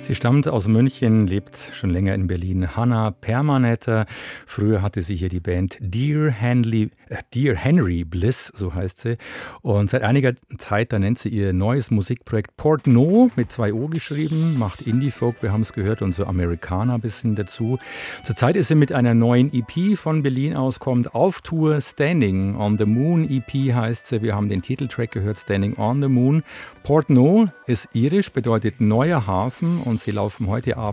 Sie stammt aus München, lebt schon länger in Berlin. Hannah Permanetter. Früher hatte sie hier die Band Dear Henry Bliss, so heißt sie. Und seit einiger Zeit, da nennt sie ihr neues Musikprojekt Portneuf mit 2 O geschrieben, macht Indie-Folk, wir haben es gehört, und so Americana ein bisschen dazu. Zurzeit ist sie mit einer neuen EP von Berlin aus, kommt auf Tour. Standing on the Moon EP heißt sie. Wir haben den Titeltrack gehört, Standing on the Moon. Portneuf ist irisch, bedeutet neuer Hafen, und sie laufen heute Abend